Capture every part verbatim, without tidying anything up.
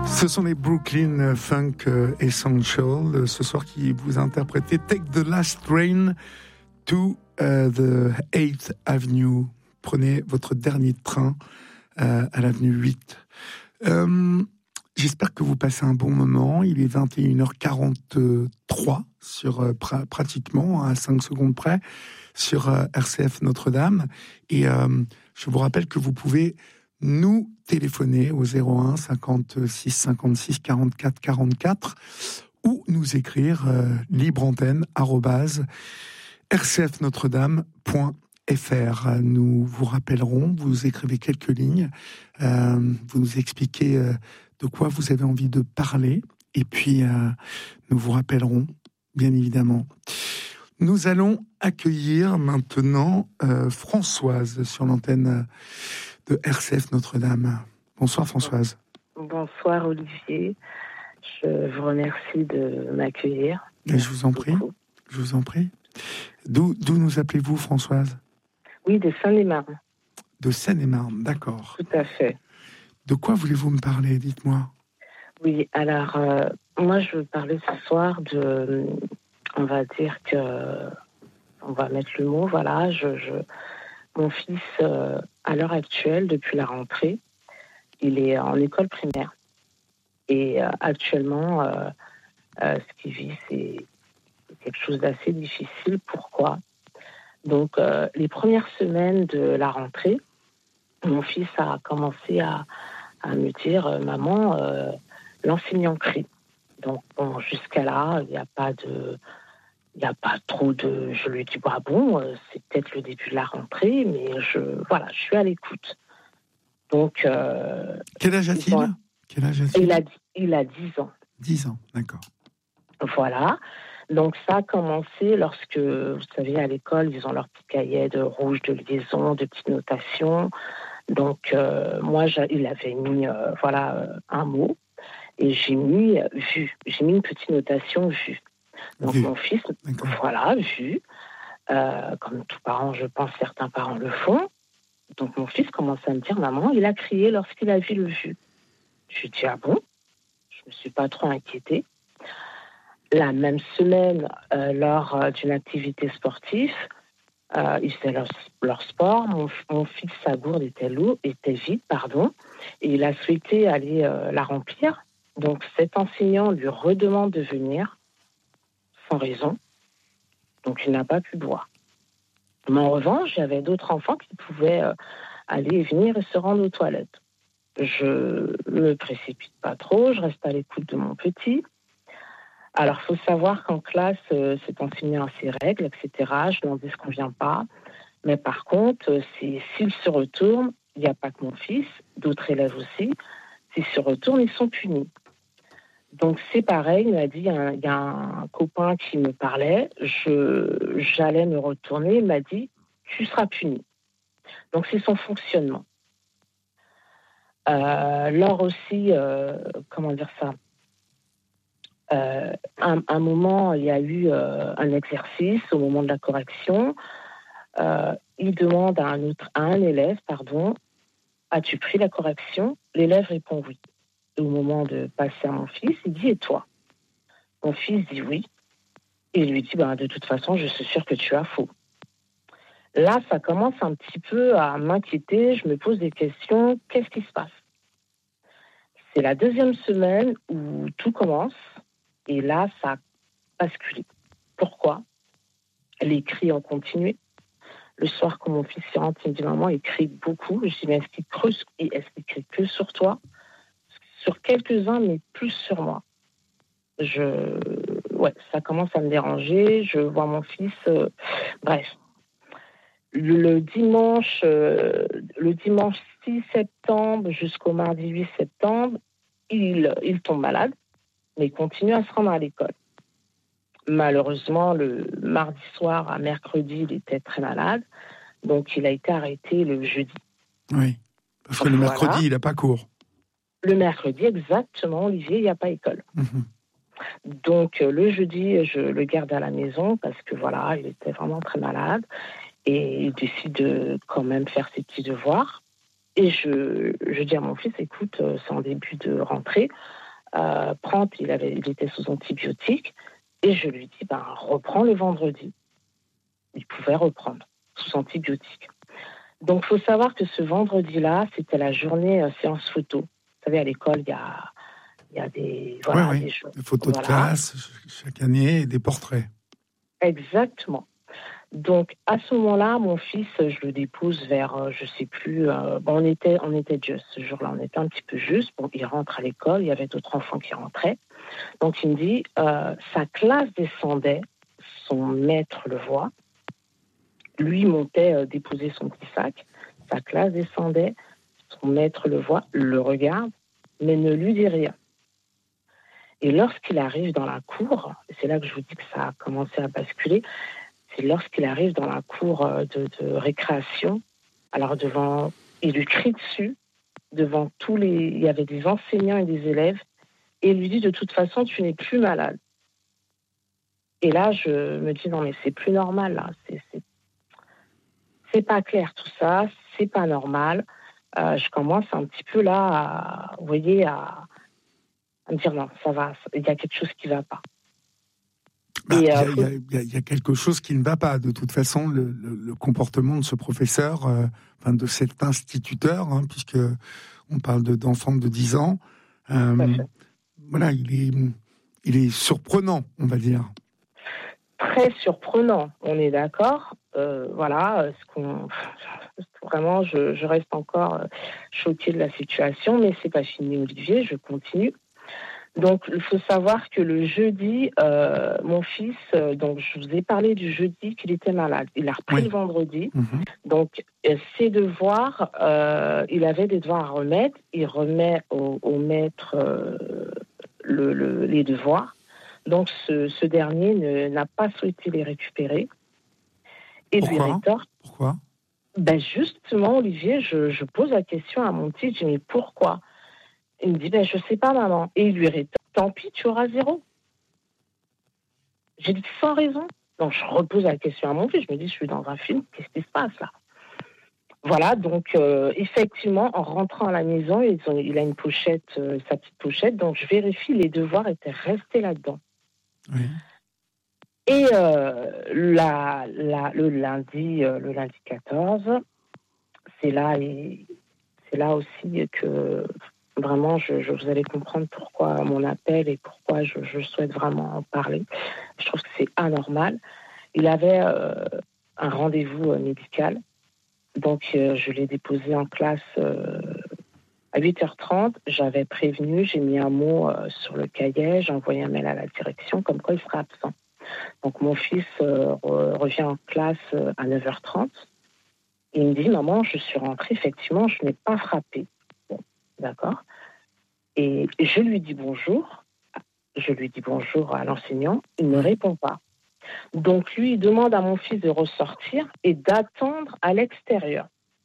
Ce sont les Brooklyn Funk Essential, ce soir qui vous interprétez Take the Last Train to uh, the eighth Avenue. Prenez votre dernier train uh, à l'avenue huit. Um, j'espère que vous passez un bon moment. Il est vingt et une heures quarante-trois, sur, euh, pra- pratiquement à cinq secondes près, sur euh, R C F Notre-Dame. Et euh, je vous rappelle que vous pouvez nous téléphoner au zéro un cinquante-six cinquante-six quarante-quatre quarante-quatre ou nous écrire euh, libreantenne arobase r c f notre dame point f r. Nous vous rappellerons, vous écrivez quelques lignes, euh, vous nous expliquez euh, de quoi vous avez envie de parler, et puis euh, nous vous rappellerons, bien évidemment. Nous allons accueillir maintenant euh, Françoise sur l'antenne de R C F Notre-Dame. Bonsoir Françoise. Bonsoir Olivier, je vous remercie de m'accueillir. Et je vous en prie, je vous en prie. D'où, d'où nous appelez-vous Françoise ? Oui, de Seine-et-Marne. De Seine-et-Marne, d'accord. Tout à fait. De quoi voulez-vous me parler, dites-moi ? Oui, alors euh, moi je veux parler ce soir de, on va dire que, on va mettre le mot, voilà, je, je, mon fils euh, à l'heure actuelle, depuis la rentrée, il est en école primaire. Et euh, actuellement, euh, euh, ce qu'il vit, c'est quelque chose d'assez difficile. Pourquoi ? Donc, euh, les premières semaines de la rentrée, mon fils a commencé à, à me dire euh, « Maman, euh, l'enseignant crie ». Donc, bon, jusqu'à là, il n'y a pas de... Il n'y a pas trop de... Je lui dis « Bah bon, euh, c'est peut-être le début de la rentrée, mais je, voilà, je suis à l'écoute ». Donc... Euh, Quel âge a-t-il ? ont... Quel âge a-t-il ? il a, il a dix ans. dix ans, d'accord. Voilà. Donc ça a commencé lorsque, vous savez, à l'école, ils ont leur petit cahier de rouge, de liaison, de petites notations. Donc euh, moi, il avait mis euh, voilà, euh, un mot et j'ai mis euh, vu. J'ai mis une petite notation vue. Donc Vu. mon fils, D'accord. voilà, vu. Euh, comme tous parents, je pense, certains parents le font. Donc mon fils commence à me dire, maman, il a crié lorsqu'il a vu le vu. Je lui dis, ah bon ? Je ne me suis pas trop inquiétée. La même semaine, euh, lors euh, d'une activité sportive, euh, ils faisaient leur, leur sport. Mon, mon fils, sa gourde était, lourd, était vide, pardon, et il a souhaité aller euh, la remplir. Donc cet enseignant lui redemande de venir, sans raison. Donc il n'a pas pu boire. Mais en revanche, il y avait d'autres enfants qui pouvaient euh, aller et venir et se rendre aux toilettes. Je me précipite pas trop, je reste à l'écoute de mon petit. Alors, il faut savoir qu'en classe, euh, c'est enseigné à ses règles, et cetera. Je n'en disconviens pas. Mais par contre, euh, c'est, s'il se retourne, il n'y a pas que mon fils, d'autres élèves aussi, s'ils se retournent, ils sont punis. Donc, c'est pareil, il m'a dit, il y a un, il y a un copain qui me parlait, je, j'allais me retourner, il m'a dit, tu seras puni. Donc, c'est son fonctionnement. Euh, lors aussi, euh, comment dire ça ? Euh, un, un moment, il y a eu euh, un exercice au moment de la correction. Euh, il demande à un, autre, à un élève, pardon, as-tu pris la correction ? L'élève répond oui. Et au moment de passer à mon fils, il dit, et toi ? Mon fils dit oui. Et il lui dit, ben, de toute façon, je suis sûre que tu as faux. Là, ça commence un petit peu à m'inquiéter. Je me pose des questions. Qu'est-ce qui se passe ? C'est la deuxième semaine où tout commence. Et là, ça a basculé. Pourquoi ? Les cris ont continué. Le soir, quand mon fils rentre, il me dit « Maman, il crie beaucoup ». Je dis « Mais est-ce qu'il creuse et est-ce qu'il crie que sur toi ?» Sur quelques-uns, mais plus sur moi. Je... Ouais, ça commence à me déranger. Je vois mon fils... Euh... Bref. Le dimanche, euh... le dimanche six septembre jusqu'au mardi huit septembre, il, il tombe malade, mais il continue à se rendre à l'école. Malheureusement, le mardi soir à mercredi, il était très malade. Donc, il a été arrêté le jeudi. Oui, parce que le voilà. mercredi, il n'a pas cours. Le mercredi, exactement, Olivier, il n'y a pas école. Mm-hmm. Donc, le jeudi, je le garde à la maison parce que, voilà, il était vraiment très malade. Et il décide de quand même faire ses petits devoirs. Et je, je dis à mon fils, écoute, euh, c'est en début de rentrée, euh, prends, il, avait, il était sous antibiotiques, et je lui dis, ben, reprends le vendredi. Il pouvait reprendre sous antibiotiques. Donc, il faut savoir que ce vendredi-là, c'était la journée euh, séance photo. Vous savez, à l'école, il y a, il y a des, voilà, oui, oui. des choses. Des photos Voilà. de classe chaque année et des portraits. Exactement. Donc, à ce moment-là, mon fils, je le dépose vers, euh, je ne sais plus, euh, bon, on était, on était juste, ce jour-là, on était un petit peu juste. Bon, il rentre à l'école, il y avait d'autres enfants qui rentraient. Donc, il me dit, euh, sa classe descendait, son maître le voit. Lui montait euh, déposer son petit sac. Sa classe descendait, son maître le voit, le regarde, mais ne lui dit rien. Et lorsqu'il arrive dans la cour, et c'est là que je vous dis que ça a commencé à basculer, c'est lorsqu'il arrive dans la cour de, de récréation, alors devant, il lui crie dessus, devant tous les, il y avait des enseignants et des élèves, et il lui dit de toute façon, tu n'es plus malade. Et là, je me dis non mais c'est plus normal là, c'est, c'est, c'est pas clair tout ça, c'est pas normal. Euh, je commence un petit peu là, à, vous voyez, à, à me dire non, ça va, il y a quelque chose qui va pas. Il bah, euh, y, faut... y, y a quelque chose qui ne va pas. De toute façon, le, le, le comportement de ce professeur, euh, enfin de cet instituteur, hein, puisque on parle de, d'enfants de dix ans, euh, voilà, il est, il est surprenant, on va dire. Très surprenant, on est d'accord. Euh, voilà, ce qu'on... vraiment, je, je reste encore choquée de la situation, mais c'est pas fini, Olivier, je continue. Donc, il faut savoir que le jeudi, euh, mon fils, euh, donc je vous ai parlé du jeudi qu'il était malade. Il a repris oui. le vendredi. Mmh. Donc, euh, ses devoirs, euh, il avait des devoirs à remettre. Il remet au, au maître euh, le, le, les devoirs. Donc, ce, ce dernier ne, n'a pas souhaité les récupérer. Et Pourquoi lui rétorque. Pourquoi Ben justement, Olivier, je, je pose la question à mon petit, je dis, mais pourquoi ? Il me dit, ben, je ne sais pas, maman. Et il lui rétorque, tant pis, tu auras zéro. J'ai dit, sans raison. Donc, je repose la question à mon fils. Je me dis, je suis dans un film, qu'est-ce qui se passe là ? Voilà, donc, euh, effectivement, en rentrant à la maison, ils ont, il a une pochette, euh, sa petite pochette. Donc, je vérifie, les devoirs étaient restés là-dedans. Oui. Et euh, la, la, le, lundi, euh, le lundi quatorze, c'est là, et, c'est là aussi que... Vraiment, je, je, vous allez comprendre pourquoi mon appel et pourquoi je, je souhaite vraiment en parler. Je trouve que c'est anormal. Il avait euh, un rendez-vous euh, médical. Donc, euh, je l'ai déposé en classe euh, à huit heures trente. J'avais prévenu, j'ai mis un mot euh, sur le cahier, j'ai envoyé un mail à la direction comme quoi il serait absent. Donc, mon fils euh, re, revient en classe euh, à neuf heures trente. Il me dit, maman, je suis rentrée, effectivement, je n'ai pas frappé. Bon, d'accord. Et je lui dis bonjour, je lui dis bonjour à l'enseignant, il ne répond pas. Donc lui, il demande à mon fils de ressortir et d'attendre à l'extérieur.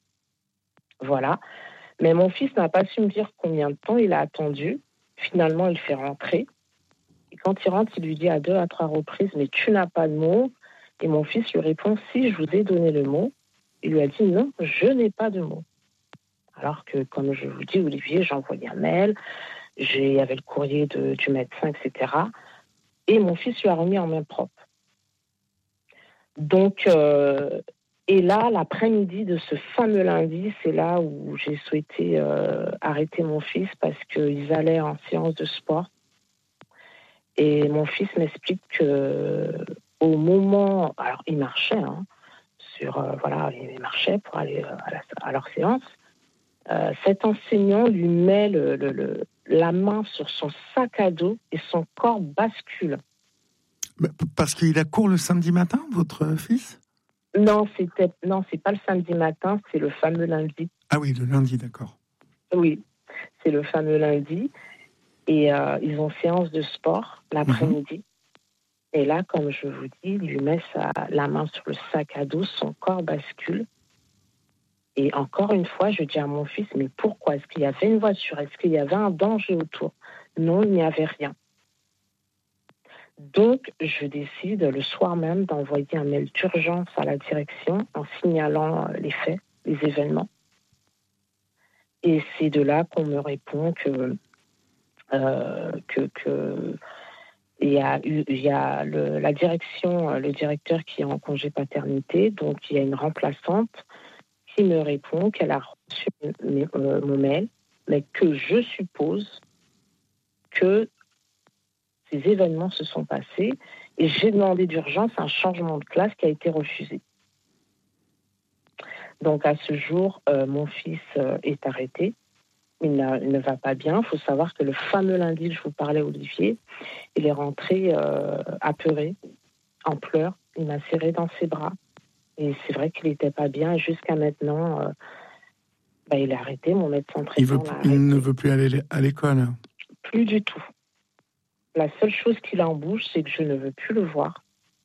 Voilà. Mais mon fils n'a pas su me dire combien de temps il a attendu. Finalement, il fait rentrer. Et quand il rentre, il lui dit à deux, à trois reprises, mais tu n'as pas de mots. Et mon fils lui répond, si, je vous ai donné le mot. Il lui a dit, non, je n'ai pas de mots. Alors que, comme je vous dis, Olivier, j'ai envoyé un mail, il y avait le courrier de, du médecin, et cetera. Et mon fils lui a remis en main propre. Donc, euh, et là, l'après-midi de ce fameux lundi, c'est là où j'ai souhaité euh, arrêter mon fils parce qu'ils allaient en séance de sport. Et mon fils m'explique qu'au moment... Alors, il marchait, hein, sur, euh, voilà, il marchait pour aller à, la, à leur séance. Euh, cet enseignant lui met le, le, le, la main sur son sac à dos et son corps bascule. Parce qu'il a cours le samedi matin, votre fils ? Non, c'était, non, c'est pas le samedi matin, c'est le fameux lundi. Ah oui, le lundi, d'accord. Oui, c'est le fameux lundi. Et euh, ils ont séance de sport l'après-midi. Mmh. Et là, comme je vous dis, il lui met sa, la main sur le sac à dos, son corps bascule. Et encore une fois, je dis à mon fils, mais pourquoi ? Est-ce qu'il y avait une voiture ? Est-ce qu'il y avait un danger autour ? Non, il n'y avait rien. Donc, je décide le soir même d'envoyer un mail d'urgence à la direction en signalant les faits, les événements. Et c'est de là qu'on me répond que euh, que, que il y a, eu, il y a le, la direction, le directeur qui est en congé paternité, donc il y a une remplaçante qui me répond qu'elle a reçu mes, euh, mon mail, mais que je suppose que ces événements se sont passés et j'ai demandé d'urgence un changement de classe qui a été refusé. Donc à ce jour, euh, mon fils euh, est arrêté. Il, il ne va pas bien. Il faut savoir que le fameux lundi que je vous parlais, Olivier, il est rentré euh, apeuré, en pleurs. Il m'a serré dans ses bras. Et c'est vrai qu'il n'était pas bien. Et jusqu'à maintenant, euh, bah, il est arrêté. Mon médecin traitant il, veut, l'a arrêté. Il ne veut plus aller à l'école? Plus du tout. La seule chose qui l'embouche, c'est que je ne veux plus le voir.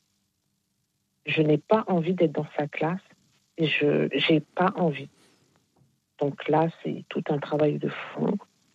Je n'ai pas envie d'être dans sa classe. Et je n'ai pas envie. Donc là, c'est tout un travail de fond.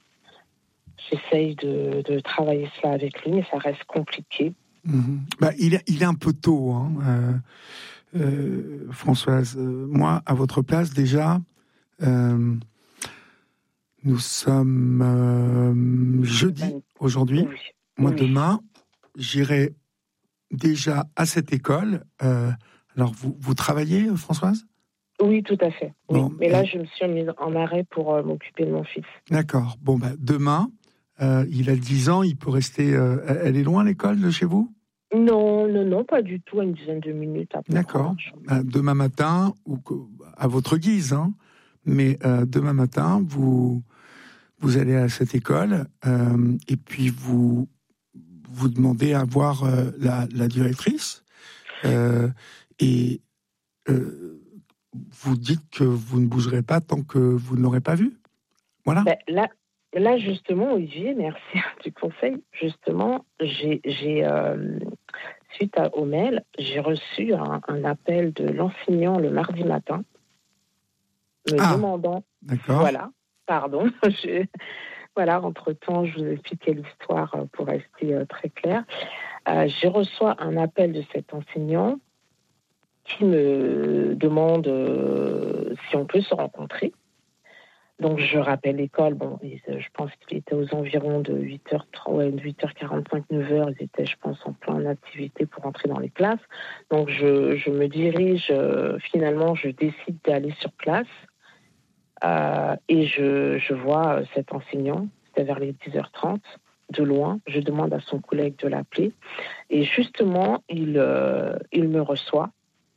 J'essaye de, de travailler cela avec lui, mais ça reste compliqué. Mmh. Bah, il, est, il est un peu tôt, hein. euh, euh, Françoise. Euh, moi, à votre place, déjà, euh, nous sommes euh, jeudi aujourd'hui. Oui. Moi, oui. demain, j'irai déjà à cette école. Euh, alors, vous, vous travaillez, Françoise ? Oui, tout à fait. Oui. Bon, mais là, et... je me suis mise en arrêt pour euh, m'occuper de mon fils. D'accord. Bon, bah, demain, euh, il a dix ans, il peut rester... Euh, elle est loin, l'école, de chez vous ? Non, non, non, pas du tout, à une dizaine de minutes. Après. D'accord. Euh, demain matin, ou à votre guise, hein, mais euh, demain matin, vous, vous allez à cette école euh, et puis vous, vous demandez à voir euh, la, la directrice euh, et... Euh, vous dites que vous ne bougerez pas tant que vous ne l'aurez pas vu. Voilà. Ben, là, là, justement, Olivier, merci du conseil. Justement, j'ai, j'ai euh, suite à, au mail, j'ai reçu un, un appel de l'enseignant le mardi matin, me ah, demandant... D'accord. Voilà, pardon. je, voilà, entre-temps, je vous expliquais l'histoire pour rester euh, très clair. Euh, je reçois un appel de cet enseignant qui me demande euh, si on peut se rencontrer. Donc, je rappelle l'école. Bon, je pense qu'il était aux environs de huit heures, ouais, huit heures quarante-cinq, neuf heures. Ils étaient, je pense, en pleine activité pour entrer dans les classes. Donc, je, je me dirige, euh, finalement, je décide d'aller sur place. Euh, et je, je vois cet enseignant, c'était vers les dix heures trente, de loin. Je demande à son collègue de l'appeler. Et justement, il, euh, il me reçoit.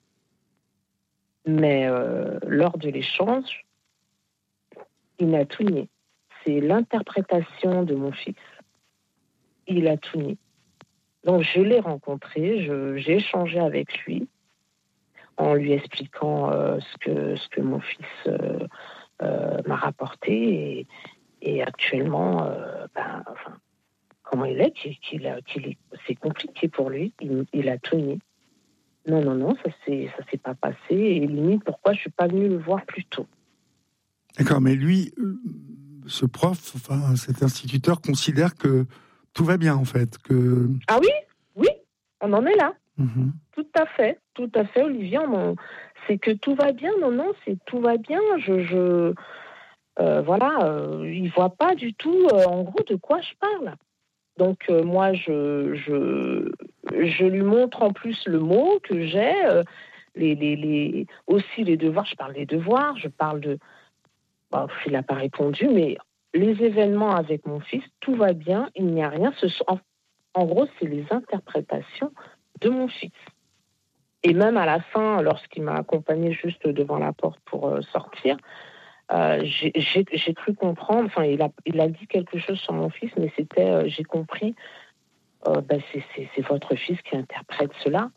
Mais euh, lors de l'échange, il n'a tout nié. C'est l'interprétation de mon fils. Il a tout nié. Donc je l'ai rencontré, je, j'ai échangé avec lui en lui expliquant euh, ce, que, ce que mon fils euh, euh, m'a rapporté. Et, et actuellement, euh, ben, enfin, comment il est, qu'il, qu'il a, qu'il est, c'est compliqué pour lui. Il, il a tout nié. Non, non, non, ça s'est, ça s'est pas passé. Et limite, pourquoi je suis pas venue le voir plus tôt. D'accord, mais lui, ce prof, enfin, cet instituteur considère que tout va bien, en fait. Que... Ah oui, oui, on en est là. Mm-hmm. Tout à fait, tout à fait, Olivier. On, c'est que tout va bien. Non, non, c'est tout va bien. Je, je euh, voilà, euh, il voit pas du tout, euh, en gros, de quoi je parle. Donc euh, moi, je, je, je lui montre en plus le mot que j'ai, euh, les, les, les, aussi les devoirs. Je parle des devoirs, je parle de. Bon, il n'a pas répondu, mais les événements avec mon fils, tout va bien, il n'y a rien. Ce sont, en, en gros, c'est les interprétations de mon fils. Et même à la fin, lorsqu'il m'a accompagné juste devant la porte pour euh, sortir, euh, j'ai, j'ai, j'ai cru comprendre, enfin, il a, il a dit quelque chose sur mon fils, mais c'était, euh, j'ai compris, euh, ben, c'est, c'est, c'est votre fils qui interprète cela.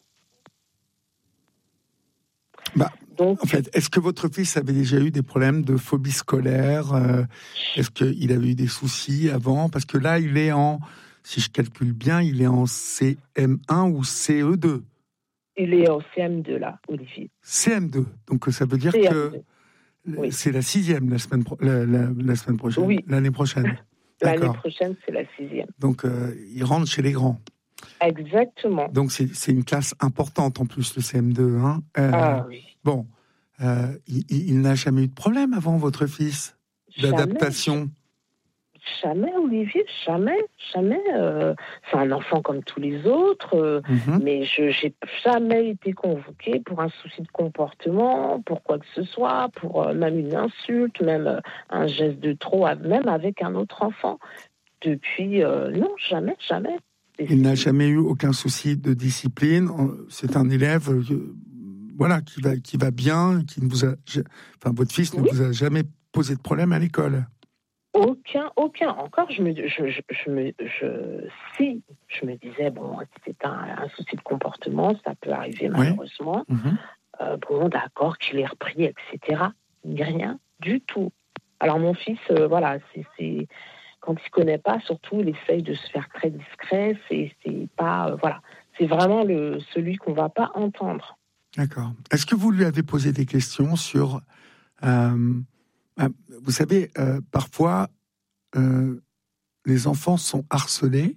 Bah, Donc, en fait, est-ce que votre fils avait déjà eu des problèmes de phobie scolaire euh, Est-ce qu'il avait eu des soucis avant? Parce que là, il est en, si je calcule bien, il est en C M un ou C E deux. Il est en C M deux, là, Olivier. C M deux. Donc, ça veut dire C M deux. que oui. C'est la sixième la semaine, pro- la, la, la semaine prochaine. Oui. L'année prochaine. L'année prochaine, c'est la sixième. Donc, euh, il rentre chez les grands. Exactement. Donc, c'est, c'est une classe importante, en plus, le C M deux. Hein. Euh, ah oui. Bon, euh, il, il n'a jamais eu de problème avant, votre fils? d'adaptation? Jamais, Olivier, jamais, jamais. Euh, c'est un enfant comme tous les autres, euh, mm-hmm. mais je n'ai jamais été convoquée pour un souci de comportement, pour quoi que ce soit, pour euh, même une insulte, même euh, un geste de trop, même avec un autre enfant. Depuis, euh, non, jamais, jamais. Et Il n'a jamais eu aucun souci de discipline. C'est un élève, euh, voilà, qui va, qui va bien, qui ne vous a, enfin, votre fils ne oui. vous a jamais posé de problème à l'école. Aucun, aucun. Encore, je me, je, je, je me, je, si je me disais bon, c'est un, un souci de comportement, ça peut arriver malheureusement. Oui. Mmh. Euh, bon, d'accord, qu'il ait repris, et cetera. Rien du tout. Alors mon fils, euh, voilà, c'est, c'est quand il connaît pas, surtout, il essaye de se faire très discret. C'est, c'est pas, euh, voilà, c'est vraiment le celui qu'on va pas entendre. D'accord. Est-ce que vous lui avez posé des questions sur euh... Vous savez, euh, parfois, euh, les enfants sont harcelés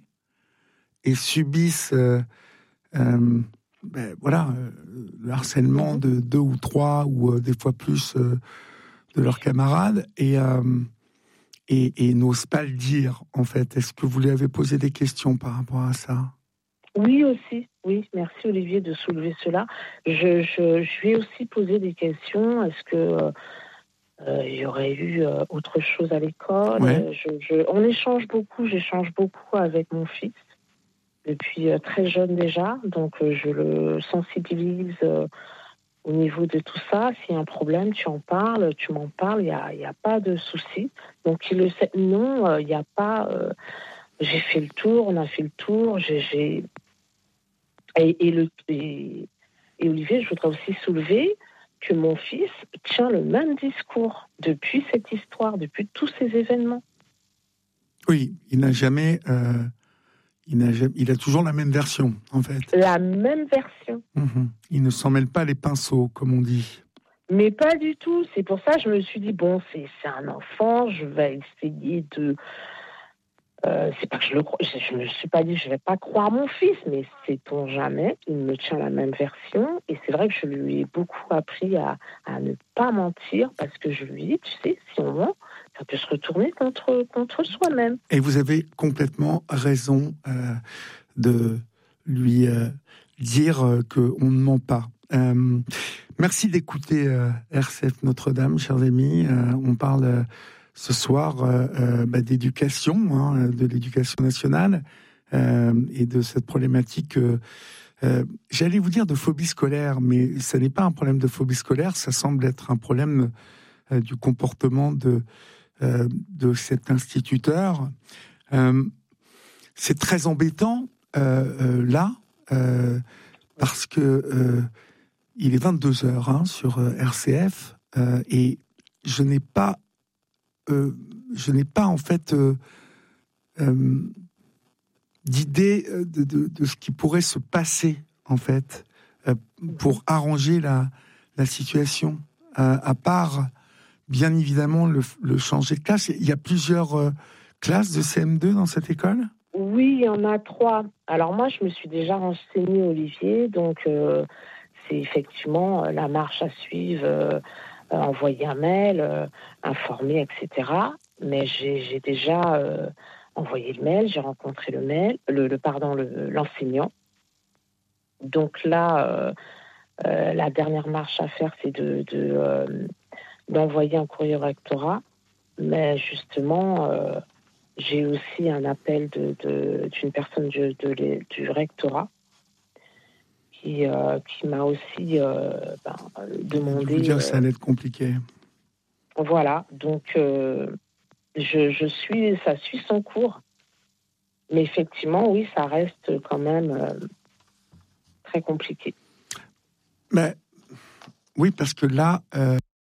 et subissent, euh, euh, ben, voilà, euh, le harcèlement de deux ou trois ou euh, des fois plus euh, de leurs camarades et, euh, et, et n'osent pas le dire. En fait, est-ce que vous lui avez posé des questions par rapport à ça? Oui aussi, oui. Merci Olivier de soulever cela. Je, je, je lui ai aussi posé des questions. Est-ce que euh, Euh, il y aurait eu euh, autre chose à l'école. Ouais. Euh, je, je, on échange beaucoup, j'échange beaucoup avec mon fils depuis euh, très jeune déjà, donc euh, je le sensibilise euh, au niveau de tout ça. S'il y a un problème, tu en parles, tu m'en parles, il n'y a, y a pas de souci. Donc il le sait, non, il euh, n'y a pas... Euh, j'ai fait le tour, on a fait le tour, j'ai... j'ai... Et, et, le, et, et Olivier, je voudrais aussi soulever que mon fils tient le même discours depuis cette histoire, depuis tous ces événements. Oui, il n'a jamais, euh, il n'a jamais, il a toujours la même version, en fait. La même version. Mmh. Il ne s'en mêle pas les pinceaux, comme on dit. Mais pas du tout. C'est pour ça que je me suis dit, bon, c'est, c'est un enfant, je vais essayer de... Euh, c'est pas que je le crois, je, je me suis pas dit je vais pas croire mon fils, mais sait-on jamais, il me tient la même version et c'est vrai que je lui ai beaucoup appris à, à ne pas mentir parce que je lui dis, tu sais, si on ment, ça peut se retourner contre, contre soi-même. Et vous avez complètement raison euh, de lui euh, dire euh, qu'on ne ment pas. Euh, merci d'écouter euh, R C F Notre-Dame, chers amis. Euh, on parle... Euh, ce soir euh, euh, bah, d'éducation, hein, de l'éducation nationale euh, et de cette problématique, euh, euh, j'allais vous dire de phobie scolaire, mais ça n'est pas un problème de phobie scolaire, ça semble être un problème euh, du comportement de, euh, de cet instituteur. Euh, c'est très embêtant euh, euh, là, euh, parce que euh, il est vingt-deux heures hein, sur euh, R C F euh, et je n'ai pas Euh, je n'ai pas en fait euh, euh, d'idée de, de, de ce qui pourrait se passer en fait euh, pour arranger la, la situation, euh, à part bien évidemment le, le changer de classe. Il y a plusieurs euh, classes de C M deux dans cette école? Oui, il y en a trois. Alors moi, je me suis déjà renseignée, Olivier, donc euh, c'est effectivement la marche à suivre. Euh, Euh, envoyer un mail, euh, informer, et cetera. Mais j'ai, j'ai déjà euh, envoyé le mail, j'ai rencontré le mail, le, le pardon, le, l'enseignant. Donc là, euh, euh, la dernière marche à faire, c'est de, de euh, d'envoyer un courrier au rectorat. Mais justement, euh, j'ai aussi un appel de, de, d'une personne de, de, du rectorat. Qui, euh, qui m'a aussi euh, ben, demandé... Je veux dire que ça allait être compliqué. Euh, voilà, donc euh, je, je suis, ça suit son cours. Mais effectivement, oui, ça reste quand même euh, très compliqué. Mais oui, parce que là... Euh...